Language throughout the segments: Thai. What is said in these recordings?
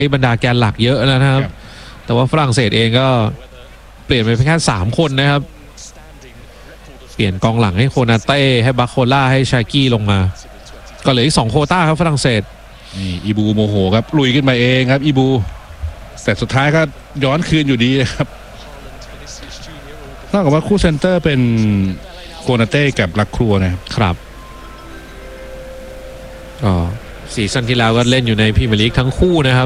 บรรดาแกนหลักเยอะแล้วนะครับแต่ว่าฝรั่งเศสเองก็เปลี่ยนไปแค่3 คนนะครับเปลี่ยนกองหลังให้โคนาเต้ให้บาโคล่าให้ชากี้ลงมาก็เหลืออีก2 โควต้าครับฝรั่งเศสนี่อีบูโมโหครับลุยขึ้นมาเองครับอีบูแต่สุดท้ายก็ย้อนคืนอยู่ดีครับนอกจากว่าคู่เซนเตอร์เป็นโคนาเต้กับลักครัวนะครับก็ซีซั่นที่แล้วก็เล่นอยู่ในพรีเมียร์ลีกทั้งคู่นะครับ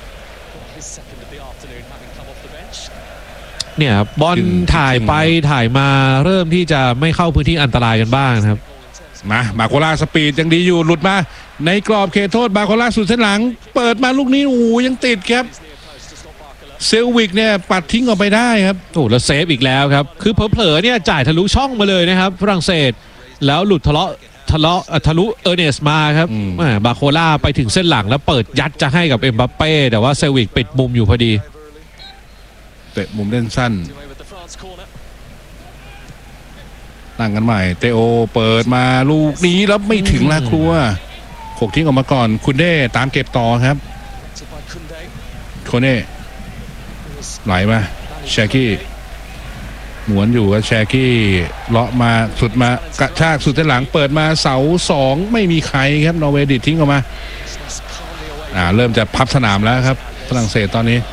เนี่ยบอลถ่ายไปถ่ายมาเริ่มที่จะไม่เข้าพื้นที่อันตรายกันบ้างครับมาบาโคล่าสปีดยังดีอยู่หลุดมาในกรอบเขตโทษบาโคล่าสุดเส้นหลังเปิดมาลูกนี้โอ้ยังติดครับเซลวิกเนี่ยปัดทิ้งออกไปได้ครับโอ้แล้วเซฟอีกแล้วครับคือเผลอๆเนี่ยจ่ายทะลุช่องมาเลยนะครับฝรั่งเศสแล้วหลุดทะลุเออร์เนสมาครับบาโคล่าไปถึงเส้นหลังแล้วเปิดยัดจะให้กับเอ็มบัปเป้แต่ว่าเซลวิกปิดมุมอยู่พอดีเตะมุมเล่นสั้นตั้งกันใหม่เตโอเปิดมาลูกนี้แล้วไม่ถึงลาครัวโขกทิ้งออกมาก่อนคุณเด้ตามเก็บต่อครับโคเน่ไหลมาแชกี้หมุนอยู่กับแชกี้เลาะมาสุดมากระชากสุดที่หลังเปิดมาเสา2ไม่มีใครครับนอร์เวย์ดิดทิ้งออกมาเริ่มจะพับสนามแล้วครับฝรั่งเศสตอนนี้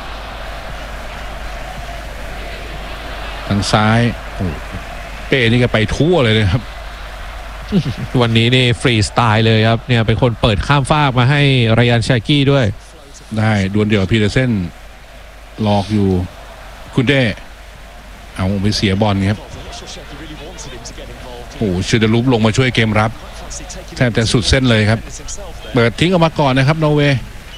ทางซ้ายเป้นี่ก็ไปทั่วเลยนะครับวันนี้นี่ฟรีสไตล์เลยครับเนี่ยเป็นคนเปิดข้ามฟากมาให้รยันชากี้ด้วยได้ดวลเดี่ยวพีเดอร์เซนหลอกอยู่คุณเด้เอาไปเสียบอลครับโอ้ชิดาลุปลงมาช่วยเกมรับแทบจะสุดเส้นเลยครับเปิดทิ้งออกมาก่อนนะครับนอร์เวย์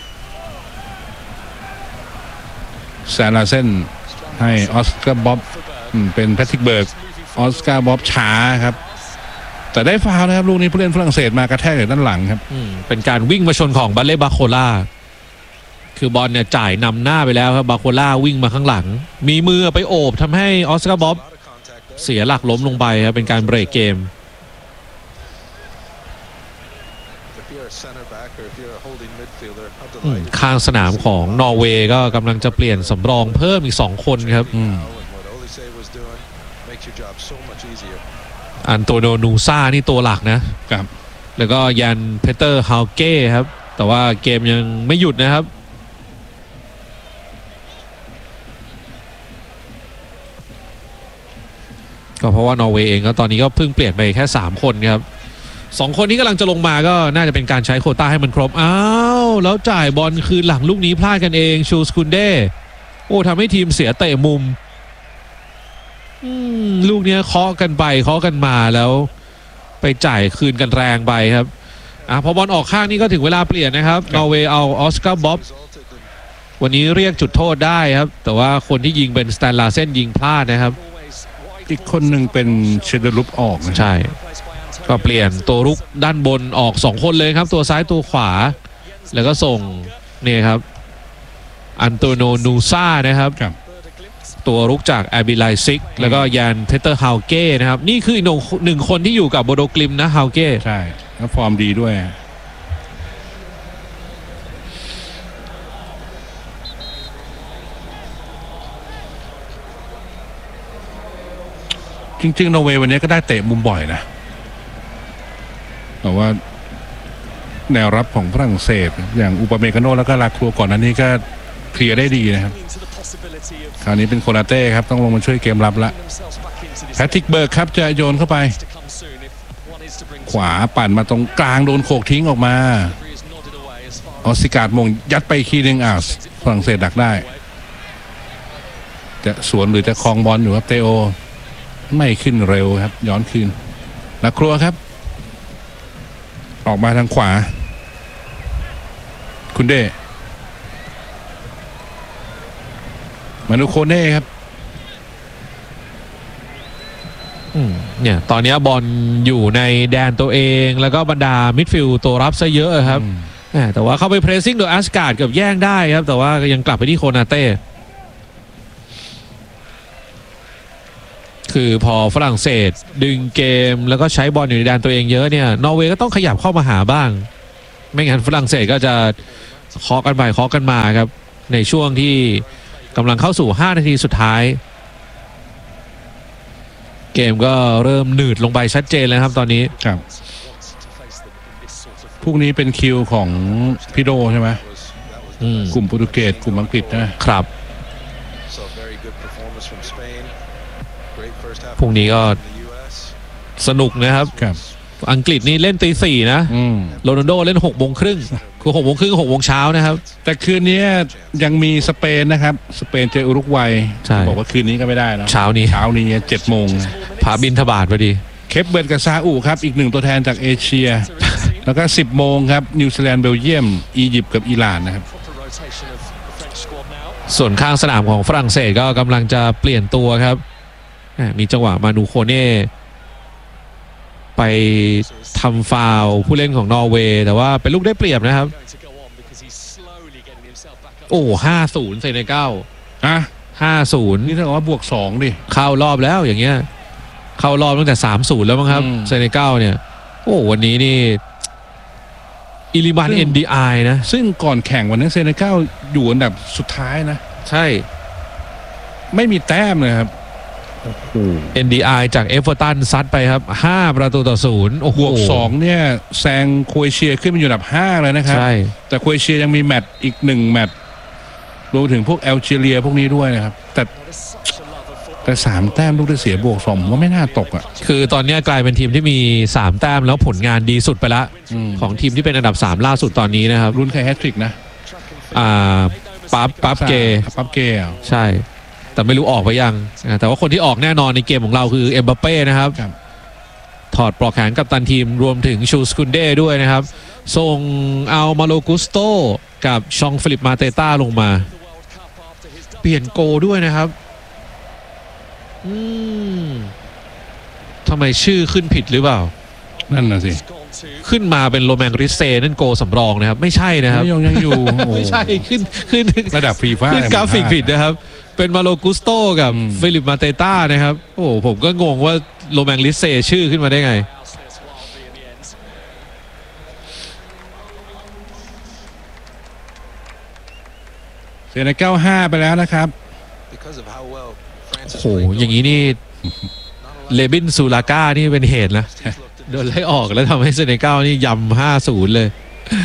แซนลาเซนให้ออสการ์บ๊อบเป็นแพทริกเบิร์กออสการ์บ๊อบช้าครับแต่ได้ฟาวล์นะครับลูกนี้ผู้เล่นฝรั่งเศสมากระแทกจากด้านหลังครับเป็นการวิ่งมาชนของบัลเล่บาโคล่าคือบอลเนี่ยจ่ายนำหน้าไปแล้วครับบาโคล่าวิ่งมาข้างหลังมีมือไปโอบทำให้ออสการ์บ๊อบเสียหลักล้มลงไปครับเป็นการเบรกเกมข้างสนามของนอร์เวย์ก็กำลังจะเปลี่ยนสำรองเพิ่มอีก2 คนครับอันโตโนนูซ่านี่ตัวหลักนะครับแล้วก็ยันเพเตอร์ฮาวเก้ครับแต่ว่าเกมยังไม่หยุดนะครับก็เพราะว่านอร์เวย์เองก็ตอนนี้ก็เพิ่งเปลี่ยนไปแค่3 คนครับ2 คนที่กำลังจะลงมาก็น่าจะเป็นการใช้โควต้าให้มันครบอ้าวแล้วจ่ายบอลคืนหลังลูกนี้พลาดกันเองชูสคุนเด้โอ้ทำให้ทีมเสียเตะมุมลูกนี้เคาะกันไปเคาะกันมาแล้วไปจ่ายคืนกันแรงไปครับพอบอลออกข้างนี่ก็ถึงเวลาเปลี่ยนนะครับนอร์เวย์เอาออสการ์บ๊อบวันนี้เรียกจุดโทษได้ครับแต่ว่าคนที่ยิงเป็นสแตนลาเซนยิงพลาดนะครับอีกคนหนึ่งเป็นเชเดลุปออกใช่ก็เปลี่ยนตัวรุกด้านบนออก2 คนเลยครับตัวซ้ายตัวขวาแล้วก็ส่งนี่ครับอันโตโนนูซ่านะครับตัวรุกจากแอบิไลซิกแล้วก็ยันเพเตอร์ฮาวเก้นะครับนี่คืออีก1 คนที่อยู่กับโบโดกลิมนะฮาวเก้ใช่แล้วฟอร์มดีด้วยจริงๆนอร์เวย์วันนี้ก็ได้เตะมุมบ่อยนะแต่ว่าแนวรับของฝรั่งเศสอย่างอุปเมกาโนแล้วก็ลาครัวก่อนนั้นนี้ก็เคลียร์ได้ดีนะครับคราวนี้เป็นโคนาเต้ครับต้องลงมาช่วยเกมรับละแพทริกเบิร์กครับจะโยนเข้าไปขวาปั่นมาตรงกลางโดนโขกทิ้งออกมาออสการ์มงยัดไปคีนึงฝรั่งเศสดักได้จะสวนหรือจะคลองบอลอยู่ครับเตโอไม่ขึ้นเร็วครับย้อนคืนลาครัวครับออกมาทางขวาคุณเด้มานูโคเน่ครับเนี่ยตอนนี้บอลอยู่ในแดนตัวเองแล้วก็บรรดามิดฟิลด์ตัวรับซะเยอะครับแต่ว่าเข้าไปเพรสซิ่งโดยอัสการ์ดกับแย่งได้ครับแต่ว่ายังกลับไปที่โคนาเต้คือพอฝรั่งเศสดึงเกมแล้วก็ใช้บอลอยู่ในแดนตัวเองเยอะเนี่ยนอร์เวย์ก็ต้องขยับเข้ามาหาบ้างไม่งั้นฝรั่งเศสก็จะเคาะกันไปเคาะกันมาครับในช่วงที่กำลังเข้าสู่5นาทีสุดท้ายเกมก็เริ่มหนืดลงไปชัดเจนแล้วครับตอนนี้ครับพวกนี้เป็นคิวของพี่โดใช่ไหมกลุ่มโปรตุเกสกลุ่มอังกฤษนะครับพวกนี้ก็สนุกนะครับอังกฤษนี่เล่นตี 4นะโรนัลโดเล่น6 โมงครึ่งคือ6 โมงครึ่ง6 โมงเช้านะครับแต่คืนนี้ยังมีสเปนนะครับสเปนเจออุรุกวัยบอกว่าคืนนี้ก็ไม่ได้นะเช้านี้ 7 โมงผาบินทบาทพอดีเคปเบิร์ดกับซาอุครับอีก1ตัวแทนจากเอเชียแล้วก็10 โมงครับนิวซีแลนด์เบลเยียมอียิปต์กับอิหร่านนะครับส่วนข้างสนามของฝรั่งเศสก็กำลังจะเปลี่ยนตัวครับมีจังหวะมานูโคเน่ไปทำฟาวล์ผู้เล่นของนอร์เวย์แต่ว่าเป็นลูกได้เปรียบนะครับโอ้5-0เซเนกัล5-0 นี่ถ้าเกิดว่าบวก2ดิเข้ารอบแล้วอย่างเงี้ยเข้ารอบตั้งแต่3-0แล้วมั้งครับเซเนกัลเนี่ยโอ้วันนี้นี่อิลิบัน NDI นะซึ่งก่อนแข่งวันนั้นเซเนกัลอยู่อันดับสุดท้ายนะใช่ไม่มีแต้มเลยครับ NDI จากเอฟเวอร์ตันซัดไปครับ5-0โอ้โหบวก2เนี่ยแซงโครเอเชียขึ้นมาอยู่อันดับ5เลยนะครับใช่แต่โครเอเชียยังมีแมตช์อีก1แมตช์รวมถึงพวกแอลจีเรียพวกนี้ด้วยนะครับแต่3 แต้มลูกได้เสียบวก2ผมว่าไม่น่าตกอ่ะคือตอนนี้กลายเป็นทีมที่มี3 แต้มแล้วผลงานดีสุดไปละของทีมที่เป็นอันดับ3ล่าสุดตอนนี้นะครับรุ่นใครแฮตทริกนะปั๊บเกใช่แต่ไม่รู้ออกไปยังแต่ว่าคนที่ออกแน่นอนในเกมของเราคือเอ็มบัปเป้นะครับถอดปลอกแขนกัปตันทีมรวมถึงชูสคุนเด้ด้วยนะครับส่งเอามาโลกุสโตกับชองฟิลิปมาเตต้าลงมาเปลี่ยนโกด้วยนะครับทำไมชื่อขึ้นผิดหรือเปล่านั่นน่ะสิขึ้นมาเป็นโรแมนริเซ่นั่นโกสำรองนะครับไม่ใช่นะครับยังอยู่ไม่ใช่ขึ้นระดับฟีฟ่าขึ้นกราฟิกผิดนะครับเป็นมาโลกุสโตกับฟิลิปมาเตต้านะครับโอ้ผมก็งงว่าโรแมนริเซ่ชื่อขึ้นมาได้ไงเซเนกัล5ไปแล้วนะครับโอ้โหอย่างนี้นี่เลบินซูลาก้านี่เป็นเหตุนะโดนไล่ออกแล้วทำให้เซเนกัลนี่ยำ5-0เลย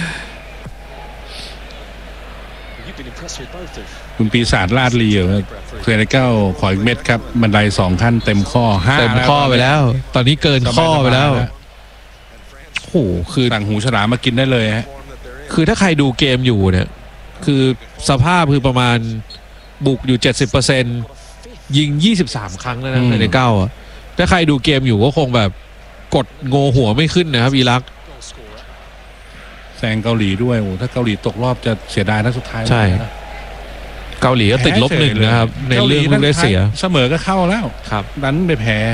คุณปีศาจลาดลีเซเนกัลขออีกเม็ดครับบันได2 ขั้นเต็มข้อเต็มข้อไปแล้วตอนนี้เกินข้อไปแล้วโอ้โหคือต่างหูฉลามมากินได้เลยฮะคือถ้าใครดูเกมอยู่เนี่ยคือสภาพคือประมาณบุกอยู่ 70%ยิง23 ครั้งแล้วนะเซเนกัลถ้าใครดูเกมอยู่ก็คงแบบกดโงหัวไม่ขึ้นนะครับอิรักแซงเกาหลีด้วยโอ้ถ้าเกาหลีตกรอบจะเสียดายนัดสุดท้ายใช่เกาหลีก็ติด-1นะครับในเรื่องลูกได้เสียเสมอก็เข้าแล้วครับดันไปแพ้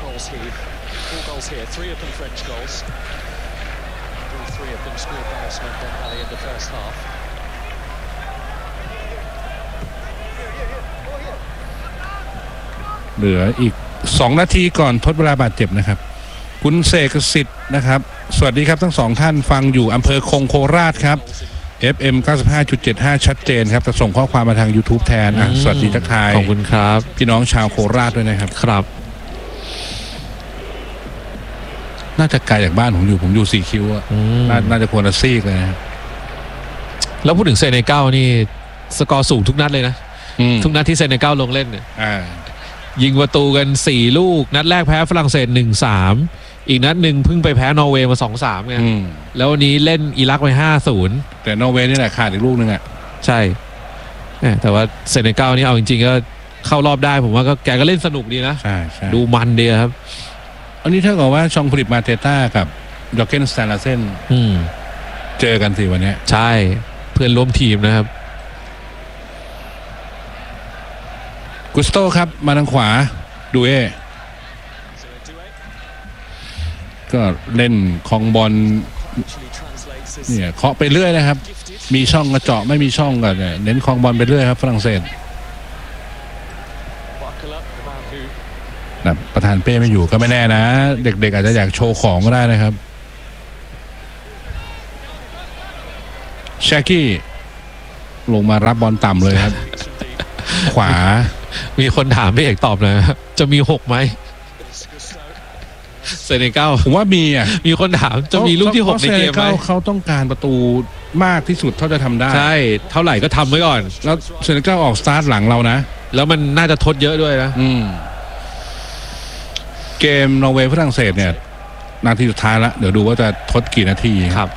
เหลืออีก2 นาทีก่อนทดเวลาบาดเจ็บนะครับคุณเสกสิทธิ์นะครับสวัสดีครับทั้ง2 ท่านฟังอยู่อำเภอคงโคราชครับ FM 95.75 ชัดเจนครับจะส่งข้อความมาทาง YouTube แทนสวัสดีทักทายขอบคุณครับพี่น้องชาวโคราชด้วยนะครับครับน่าจะไกลจากบ้านผมอยู่4 คิวอ่ะน่าจะควรจะซีกเลยนะแล้วพูดถึงเซเนกัลนี่สกอร์สูงทุกนัดเลยนะทุกนัดที่เซเนกัลลงเล่นเนี่ยยิงประตูกัน4 ลูกนัดแรกแพ้ฝรั่งเศส 1-3 อีกนัดหนึ่งเพิ่งไปแพ้นอร์เวย์มา 2-3 ไงแล้ววันนี้เล่นอิรักไป 5-0 แต่นอร์เวย์นี่แหละขาดอีกลูกนึงอ่ะใช่แต่ว่าเซเนกัลนี่เอาจริงๆก็เข้ารอบได้ผมว่าก็แกก็เล่นสนุกดีนะใช่ดูมันดีครับอันนี้เท่ากับว่าชองฟิลิปมาเตต้ากับดอกเกนสแตนลาเซนเจอกันสิวันนี้ใช่เพื่อนร่วมทีมนะครับกุสโตครับมาทางขวาดูก็เล่นคองบอลเนี่ยเคาะไปเรื่อยนะครับมีช่องกระเจาะไม่มีช่องก็เน้นคองบอลไปเรื่อยครับฝรั่งเศสประธานเป้ไม่อยู่ก็ไม่แน่นะเด็กๆอาจจะอยากโชว์ของก็ได้นะครับแชกกี้ลงมารับบอลต่ำเลยครับ ขวามีคนถามพี่เอกตอบหน่อยครับจะมี6ไหมเซเนกัลผมว่ามีอ่ะมีคนถามจะมีลูกที่6ในเกมไหมเขาต้องการประตูมากที่สุดเท่าจะทำได้ใช่เท่าไหร่ก็ทำไว้ก่อนแล้วเซเนกัลออกสตาร์ทหลังเรานะแล้วมันน่าจะทดเยอะด้วยนะเกมนอร์เวย์ฝรั่งเศสเนี่ยนาทีสุดท้ายแล้วเดี๋ยวดูว่าจะทดกี่นาทีครับ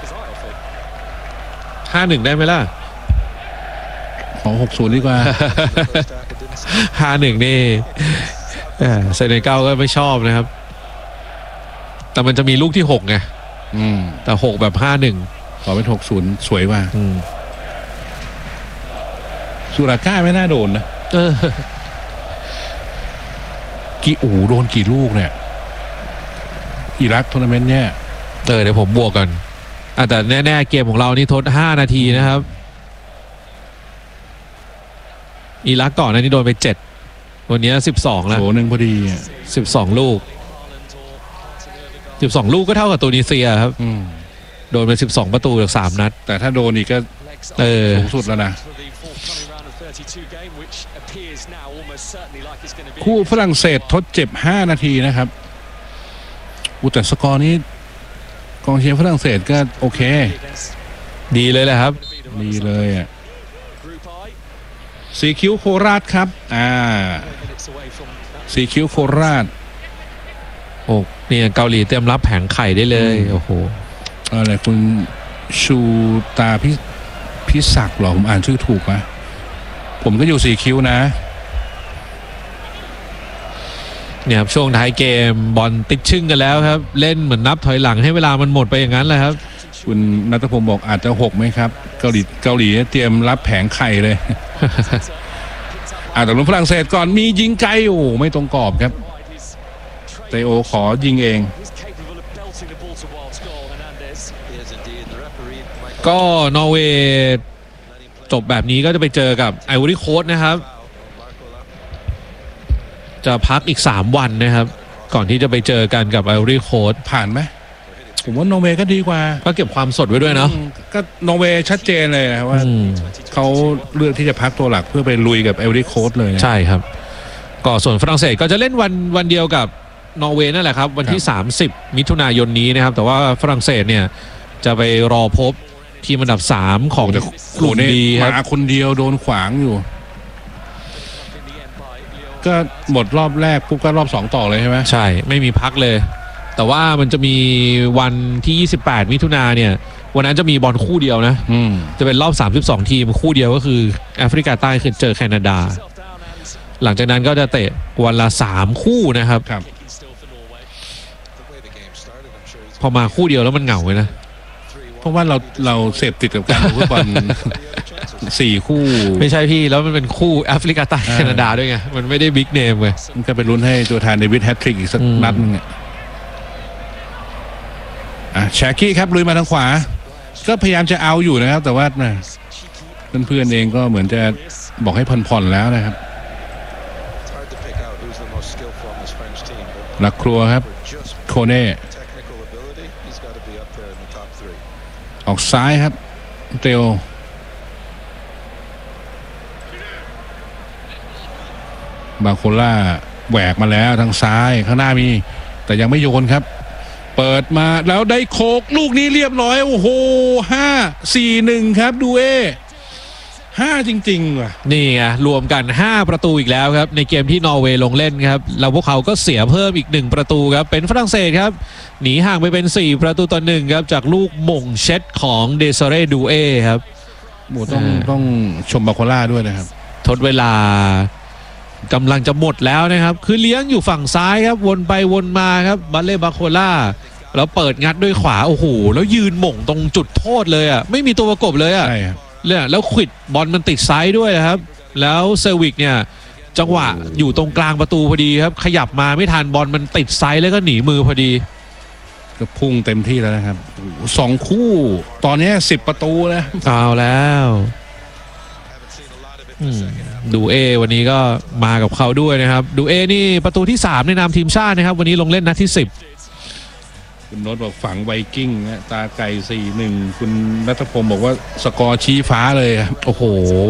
5-1 ได้ไหมล่ะขอ60ดีกว่า 5-1 นี่เซเนกัลก็ไม่ชอบนะครับ แต่มันจะมีลูกที่6ไงแต่6แบบ5-1 ขอเป็น60สวยกว่าสุราก้าไม่น่าโดนนะโดนกี่ลูกเนี่ยอิรักทัวร์นาเมนต์เนี่ยเดี๋ยวผมบวกกันแต่แน่ๆเกมของเรานี่ทด5 นาทีนะครับอิรักก่อนนะนี่โดนไป7วันนี้12แล้วโหนึงพอดี 12 ลูกก็เท่ากับตูนิเซียครับโดนไป12 ประตูจาก3 นัดแต่ถ้าโดนอีกก็สูงสุดแล้วนะคู่ฝรั่งเศสทดเจ็บ5 นาทีนะครับแต่สกอร์นี้กองเชียร์ฝรั่งเศสก็โอเคดีเลยแหละครับดีเลยอ่ะสีคิ้วโคราชครับสีคิ้วโคราชเนี่ยเกาหลีเตรียมรับแผงไข่ได้เลยโอ้โหอะไรคุณชูตาพิศักดิ์หรอผมอ่านชื่อถูกไหมผมก็อยู่สีคิ้วนะเนี่ยครับช่วงท้ายเกมบอลติดชึ่งกันแล้วครับเล่นเหมือนนับถอยหลังให้เวลามันหมดไปอย่างนั้นแหละครับคุณณัฐพงศ์บอกอาจจะ6ไหมครับเกาหลีเตรียมรับแผงไข่เลย แต่ลุ้นฝรั่งเศสก่อนมียิงไกลไม่ตรงกรอบครับเตโอขอยิงเองก็นอร์เวย์จบแบบนี้ก็จะไปเจอกับไอวอรี่โค้สต์นะครับจะพักอีก3 วันนะครับก่อนที่จะไปเจอกันกับไอวอรี่โค้สต์ผ่านไหมผมว่านอร์เวย์ก็ดีกว่าก็เก็บความสดไว้ด้วยเนาะก็นอร์เวย์ชัดเจนเลยนะว่าเขาเลือกที่จะพักตัวหลักเพื่อไปลุยกับไอวอรี่โค้สต์เลยใช่ครับก็ส่วนฝรั่งเศสก็จะเล่นวันเดียวกับนอร์เวย์นั่นแหละครับวันที่30 มิถุนายนนี้นะครับแต่ว่าฝรั่งเศสเนี่ยจะไปรอพบทีมอันดับ3ของกลุ่มดีครับมาคนเดียวโดนขวางอยู่ก็หมดรอบแรกปุ๊บก็รอบ2ต่อเลยใช่ไหมใช่ไม่มีพักเลยแต่ว่ามันจะมีวันที่28 มิถุนายนเนี่ยวันนั้นจะมีบอลคู่เดียวนะจะเป็นรอบ32 ทีมคู่เดียวก็คือแอฟริกาใต้คือเจอแคนาดาหลังจากนั้นก็จะเตะวันละ3 คู่นะครับพอมาคู่เดียวแล้วมันเหงาเลยนะเพราะว่าเราเสพติดกับการดูฟุตบอล4 คู่ไม่ใช่พี่แล้วมันเป็นคู่แอฟริกาใต้แคนาดาด้วยไงมันไม่ได้บิ๊กเนมเลยมันก็ไปลุ้นให้ตัวแทนเดวิดแฮตทริกอีกสักนัดนึงแชคกี้ครับลุยมาทางขวาก็พยายามจะเอาอยู่นะครับแต่ว่าเพื่อนๆเองก็เหมือนจะบอกให้ผ่อนๆแล้วนะครับหลักครัวครับโคเน่ออกซ้ายครับเตโอบาโคล่าแหวกมาแล้วทางซ้ายข้างหน้ามีแต่ยังไม่โยนครับเปิดมาแล้วได้โคกลูกนี้เรียบร้อยโอ้โห5-4-1ครับดู5จริงๆว่ะนี่ไงรวมกัน5 ประตูอีกแล้วครับในเกมที่นอร์เวย์ลงเล่นครับแล้วพวกเขาก็เสียเพิ่มอีก1 ประตูครับเป็นฝรั่งเศสครับหนีห่างไปเป็น4 ประตูต่อ 1ครับจากลูกหม่งเช็ดของเดซเรดูเอครับต้องชมบาโคล่าด้วยนะครับทดเวลากำลังจะหมดแล้วนะครับคือเลี้ยงอยู่ฝั่งซ้ายครับวนไปวนมาครับบัลเล่บาโคล่าแล้วเปิดงัดด้วยขวาโอ้โหแล้วยืนหม่งตรงจุดโทษเลยอ่ะไม่มีตัวประกบเลยอ่ะใช่ครับแล้วขวิดบอลมันติดไซด์ด้วยครับแล้วเซอร์วิกเนี่ยจังหวะอยู่ตรงกลางประตูพอดีครับขยับมาไม่ทันบอลมันติดไซด์แล้วก็หนีมือพอดีก็พุ่งเต็มที่แล้วนะครับ2 คู่ตอนนี้10 ประตูแล้วเอาแล้วดูเอวันนี้ก็มากับเขาด้วยนะครับดูเอนี่ประตูที่3ในนามทีมชาตินะครับวันนี้ลงเล่นนัดที่10 คุณโน้ตบอกฝังไวกิ้งนะตาไก่ 4-1 คุณนัทพงศ์บอกว่าสกอร์ชี้ฟ้าเลยครับโอ้โห